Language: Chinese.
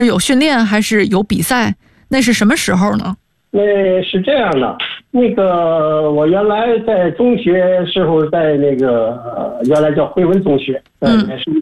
有训练还是有比赛？那是什么时候呢？ 那是这样的，我原来在中学时候在原来叫汇文中学，也是